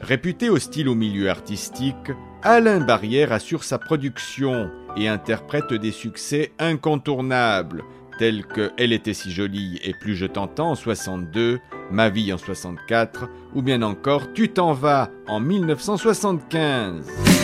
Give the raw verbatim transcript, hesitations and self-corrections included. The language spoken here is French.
Réputé hostile au milieu artistique, Alain Barrière assure sa production et interprète des succès incontournables, tels que Elle était si jolie et plus je t'entends en soixante-deux, Ma vie en soixante-quatre, ou bien encore Tu t'en vas en mille neuf cent soixante-quinze.